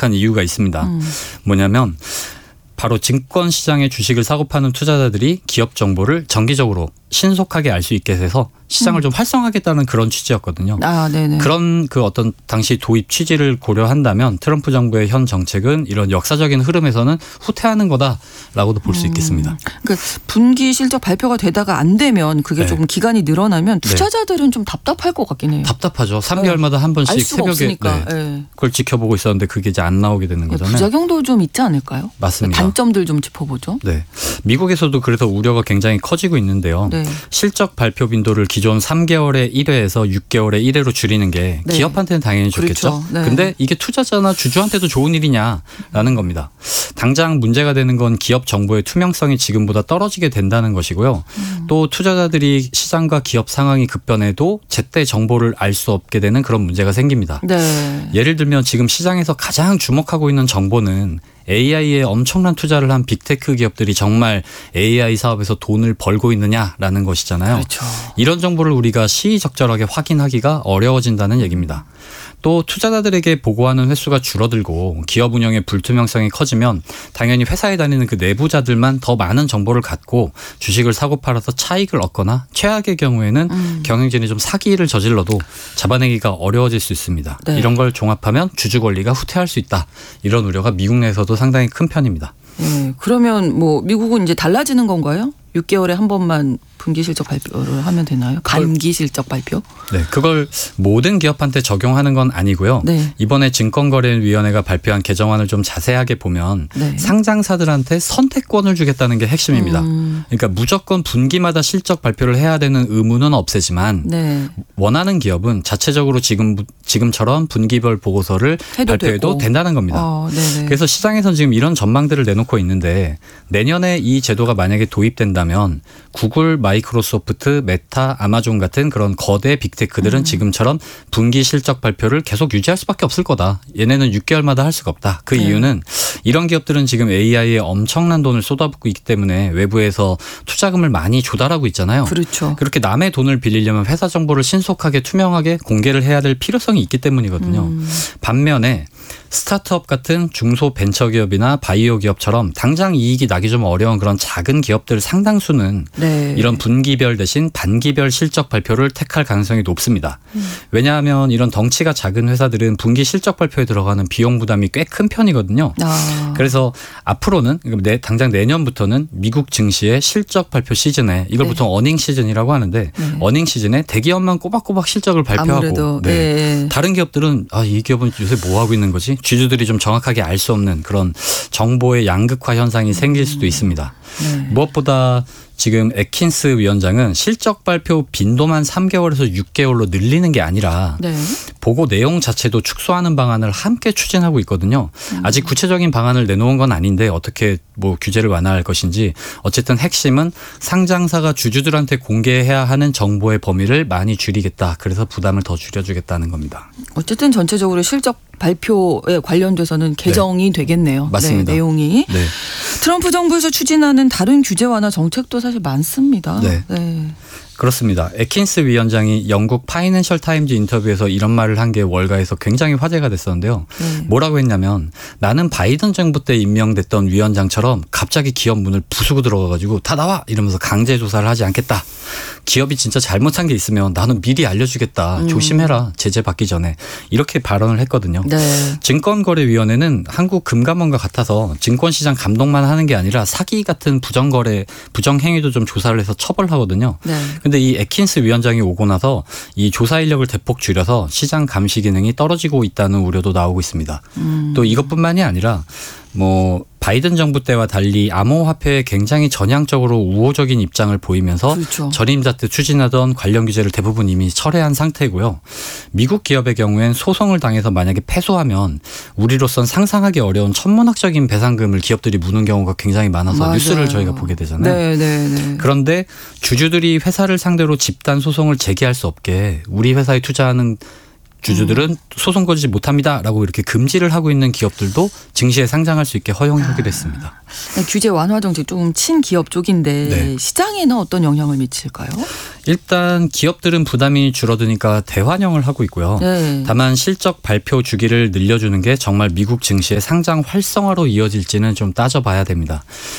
시작한 이유가 있습니다. 뭐냐면 바로 증권시장의 주식을 사고 파는 투자자들이 기업 정보를 정기적으로 신속하게 알 수 있게 해서 시장을 좀 활성화하겠다는 그런 취지였거든요. 네네. 그런 그 어떤 당시 도입 취지를 고려한다면 트럼프 정부의 현 정책은 이런 역사적인 흐름에서는 후퇴하는 거다라고도 볼 수 있겠습니다. 그러니까 분기 실적 발표가 되다가 안 되면 그게 네. 조금 기간이 늘어나면 투자자들은 좀 답답할 것 같긴 해요. 답답하죠. 3개월마다 한 알 번씩 수가 새벽에 없으니까. 그걸 지켜보고 있었는데 그게 이제 안 나오게 되는 거잖아요. 부작용도 좀 있지 않을까요? 맞습니다. 단점들 좀 짚어보죠. 네, 미국에서도 그래서 우려가 굉장히 커지고 있는데요. 네. 실적 발표 빈도를 기존 3개월에 1회에서 6개월에 1회로 줄이는 게 네. 기업한테는 당연히 좋겠죠. 그렇죠. 네. 근데 이게 투자자나 주주한테도 좋은 일이냐라는 겁니다. 당장 문제가 되는 건 기업 정보의 투명성이 지금보다 떨어지게 된다는 것이고요. 또 투자자들이 시장과 기업 상황이 급변해도 제때 정보를 알 수 없게 되는 그런 문제가 생깁니다. 네. 예를 들면 지금 시장에서 가장 주목하고 있는 정보는 AI에 엄청난 투자를 한 빅테크 기업들이 정말 AI 사업에서 돈을 벌고 있느냐라는 것이잖아요. 그렇죠. 이런 정보를 우리가 시의적절하게 확인하기가 어려워진다는 얘기입니다. 또 투자자들에게 보고하는 횟수가 줄어들고 기업 운영의 불투명성이 커지면 당연히 회사에 다니는 그 내부자들만 더 많은 정보를 갖고 주식을 사고 팔아서 차익을 얻거나 최악의 경우에는 경영진이 좀 사기를 저질러도 잡아내기가 어려워질 수 있습니다. 네. 이런 걸 종합하면 주주 권리가 후퇴할 수 있다. 이런 우려가 미국 내에서도 상당히 큰 편입니다. 네. 그러면 뭐 미국은 이제 달라지는 건가요? 6개월에 한 번만 분기 실적 발표를 하면 되나요? 반기 실적 발표? 네, 그걸 모든 기업한테 적용하는 건 아니고요. 네. 이번에 증권거래위원회가 발표한 개정안을 좀 자세하게 보면 네. 상장사들한테 선택권을 주겠다는 게 핵심입니다. 그러니까 무조건 분기마다 실적 발표를 해야 되는 의무는 없애지만 네. 원하는 기업은 자체적으로 지금처럼 분기별 보고서를 발표해도 되고. 된다는 겁니다. 네네. 그래서 시장에서 지금 이런 전망들을 내놓고 있는데 내년에 이 제도가 만약에 도입된다면 구글, 마이크로소프트, 메타, 아마존 같은 그런 거대 빅테크들은 지금처럼 분기 실적 발표를 계속 유지할 수밖에 없을 거다. 얘네는 6개월마다 할 수가 없다. 그 이유는 이런 기업들은 지금 AI에 엄청난 돈을 쏟아붓고 있기 때문에 외부에서 투자금을 많이 조달하고 있잖아요. 그렇죠. 그렇게 남의 돈을 빌리려면 회사 정보를 신속하게 투명하게 공개를 해야 될 필요성이 있기 때문이거든요. 반면에 스타트업 같은 중소벤처기업이나 바이오 기업처럼 당장 이익이 나기 좀 어려운 그런 작은 기업들 상당수는 네. 이런 분기별 대신 반기별 실적 발표를 택할 가능성이 높습니다. 왜냐하면 이런 덩치가 작은 회사들은 분기 실적 발표에 들어가는 비용 부담이 꽤 큰 편이거든요. 그래서 앞으로는 당장 내년부터는 미국 증시의 실적 발표 시즌에 이걸 보통 어닝 시즌이라고 하는데 어닝 시즌에 대기업만 꼬박꼬박 실적을 발표하고 아무래도, 다른 기업들은 이 기업은 요새 뭐 하고 있는 거지? 주주들이 좀 정확하게 알 수 없는 그런 정보의 양극화 현상이 생길 수도 있습니다. 무엇보다 지금 애킨스 위원장은 실적 발표 빈도만 3개월에서 6개월로 늘리는 게 아니라 보고 내용 자체도 축소하는 방안을 함께 추진하고 있거든요. 아직 구체적인 방안을 내놓은 건 아닌데 어떻게 뭐 규제를 완화할 것인지 어쨌든 핵심은 상장사가 주주들한테 공개해야 하는 정보의 범위를 많이 줄이겠다. 그래서 부담을 더 줄여주겠다는 겁니다. 어쨌든 전체적으로 실적 발표에 관련돼서는 개정이 되겠네요. 맞습니다. 내용이. 네. 트럼프 정부에서 추진하는 다른 규제 완화 정책도 사실 많습니다. 네. 그렇습니다. 애킨스 위원장이 영국 파이낸셜 타임즈 인터뷰에서 이런 말을 한 게 월가에서 굉장히 화제가 됐었는데요. 뭐라고 했냐면 나는 바이든 정부 때 임명됐던 위원장처럼 갑자기 기업 문을 부수고 들어가가지고 다 나와 이러면서 강제 조사를 하지 않겠다. 기업이 진짜 잘못한 게 있으면 나는 미리 알려주겠다. 조심해라. 제재 받기 전에. 이렇게 발언을 했거든요. 증권거래위원회는 한국금감원과 같아서 증권시장 감독만 하는 게 아니라 사기 같은 부정거래, 부정행위도 좀 조사를 해서 처벌하거든요. 근데 이 애킨스 위원장이 오고 나서 이 조사 인력을 대폭 줄여서 시장 감시 기능이 떨어지고 있다는 우려도 나오고 있습니다. 또 이것뿐만이 아니라 뭐 바이든 정부 때와 달리 암호화폐에 굉장히 전향적으로 우호적인 입장을 보이면서 전임자 때 추진하던 관련 규제를 대부분 이미 철회한 상태고요. 미국 기업의 경우엔 소송을 당해서 만약에 패소하면 우리로선 상상하기 어려운 천문학적인 배상금을 기업들이 무는 경우가 굉장히 많아서 뉴스를 저희가 보게 되잖아요. 그런데 주주들이 회사를 상대로 집단 소송을 제기할 수 없게 우리 회사에 투자하는 주주들은 소송 걸지 못합니다라고 이렇게 금지를 하고 있는 기업들도 증시에 상장할 수 있게 허용하기로 했습니다. 규제 완화 정책 조금 친기업 쪽인데 네. 시장에는 어떤 영향을 미칠까요? 일단 기업들은 부담이 줄어드니까 대환영을 하고 있고요. 네. 다만 실적 발표 주기를 늘려주는 게 정말 미국 증시의 상장 활성화로 이어질지는 좀 따져봐야 됩니다.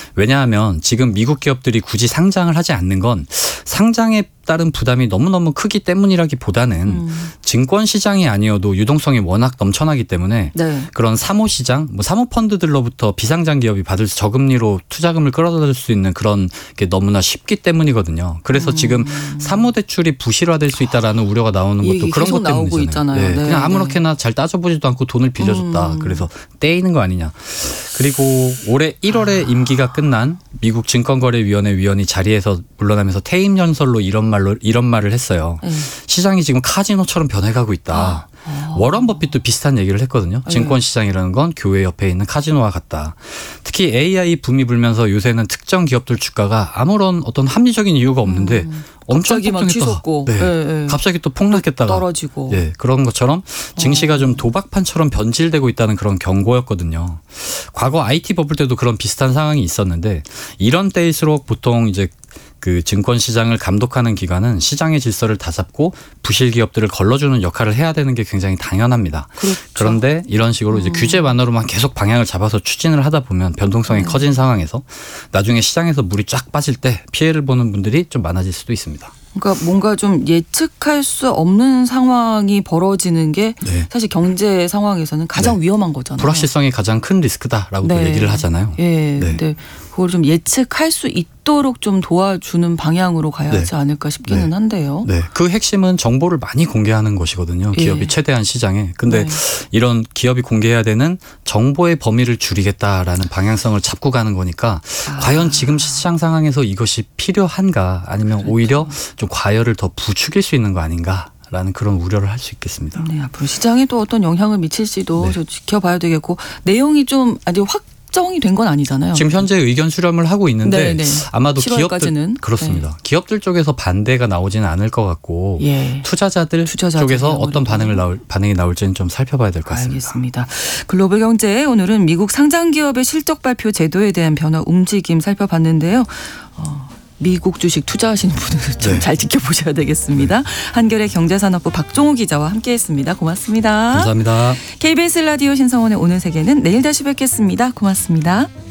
왜냐하면 지금 미국 기업들이 굳이 상장을 하지 않는 건 상장에 따른 부담이 너무너무 크기 때문이라기보다는 증권 시장이 아니어도 유동성이 워낙 넘쳐나기 때문에 네. 그런 사모시장, 사모펀드들로부터 비상장 기업이 받을 저금리로 투자금을 끌어들일 수 있는 그런 게 너무나 쉽기 때문이거든요. 그래서 지금 사모대출이 부실화될 수 있다라는 우려가 나오는 것도 그런 것 나오고 때문이잖아요. 있잖아요. 네, 네, 그냥 아무렇게나 잘 따져보지도 않고 돈을 빌려줬다. 그래서 떼이는 거 아니냐. 그리고 올해 1월에 임기가 끝난 미국 증권거래위원회 위원이 자리에서 물러나면서 퇴임 연설로 이런 말을 했어요. 시장이 지금 카지노처럼 변해가고 있다. 워런 버핏도 비슷한 얘기를 했거든요. 증권 시장이라는 건 교회 옆에 있는 카지노와 같다. 특히 AI 붐이 불면서 요새는 특정 기업들 주가가 아무런 어떤 합리적인 이유가 없는데 엄청 갑자기 막 치솟고 갑자기 또 폭락했다가 떨어지고 그런 것처럼 증시가 좀 도박판처럼 변질되고 있다는 그런 경고였거든요. 과거 IT 버블 때도 그런 비슷한 상황이 있었는데 이런 때일수록 보통 이제 그 증권 시장을 감독하는 기관은 시장의 질서를 다잡고 부실 기업들을 걸러주는 역할을 해야 되는 게 굉장히 당연합니다. 그렇죠. 그런데 이런 식으로 이제 규제 완화로만 계속 방향을 잡아서 추진을 하다 보면 변동성이 커진 상황에서 나중에 시장에서 물이 쫙 빠질 때 피해를 보는 분들이 좀 많아질 수도 있습니다. 그러니까 뭔가 좀 예측할 수 없는 상황이 벌어지는 게 사실 경제 상황에서는 가장 위험한 거잖아요. 불확실성이 가장 큰 리스크다라고 얘기를 하잖아요. 근데 그걸 좀 예측할 수 있도록 좀 도와주는 방향으로 가야 하지 않을까 싶기는 한데요. 네, 그 핵심은 정보를 많이 공개하는 것이거든요. 기업이 최대한 시장에. 근데 이런 기업이 공개해야 되는 정보의 범위를 줄이겠다라는 방향성을 잡고 가는 거니까 과연 지금 시장 상황에서 이것이 필요한가 아니면 오히려 좀 과열을 더 부추길 수 있는 거 아닌가. 라는 그런 우려를 할 수 있겠습니다. 네, 앞으로 시장에 또 어떤 영향을 미칠지도 좀 지켜봐야 되겠고 내용이 좀 아직 확정이 된 건 아니잖아요. 지금 현재 의견 수렴을 하고 있는데 아마도 7월까지는. 기업들 그렇습니다. 기업들 쪽에서 반대가 나오지는 않을 것 같고 투자자들 쪽에서 어떤 반응이 나올지는 좀 살펴봐야 될 것 같습니다. 알겠습니다. 글로벌 경제 오늘은 미국 상장 기업의 실적 발표 제도에 대한 변화 움직임 살펴봤는데요. 미국 주식 투자하시는 분들은 좀 잘 지켜보셔야 되겠습니다. 한겨레 경제산업부 박종우 기자와 함께했습니다. 고맙습니다. 감사합니다. KBS 라디오 신성원의 오늘 세계는 내일 다시 뵙겠습니다. 고맙습니다.